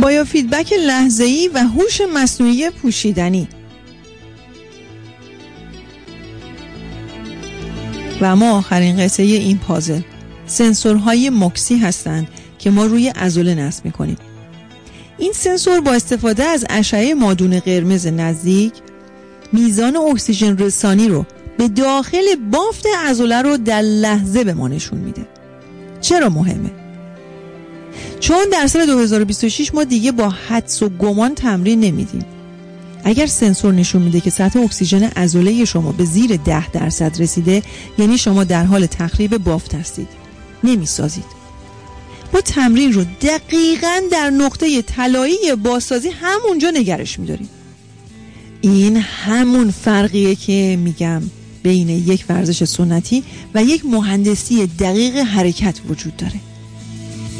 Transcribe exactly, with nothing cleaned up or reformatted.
بایوفیدبک لحظه‌ای و هوش مصنوعی پوشیدنی. و اما آخرین قطعه این پازل، سنسورهای مکسی هستند که ما روی عضله نصب می‌کنیم. این سنسور با استفاده از اشعه مادون قرمز نزدیک میزان اکسیژن رسانی رو به داخل بافت عضله رو در لحظه به ما نشون میده. چرا مهمه؟ چون در سال دو هزار و بیست و شش ما دیگه با حدس و گمان تمرین نمیدیم. اگر سنسور نشون میده که سطح اکسیژن عضله شما به زیر ده درصد رسیده، یعنی شما در حال تخریب بافت هستید، نمیسازید. ما تمرین رو دقیقاً در نقطه طلایی بازسازی همونجا نگرش میداریم. این همون فرقیه که میگم بین یک ورزش سنتی و یک مهندسی دقیق حرکت وجود داره.